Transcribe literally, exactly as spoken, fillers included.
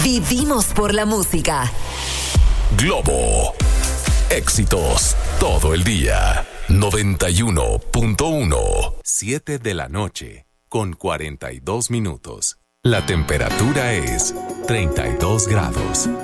Vivimos por la música. Globo. Éxitos todo el día. noventa y uno punto uno. siete de la noche con cuarenta y dos minutos. La temperatura es treinta y dos grados.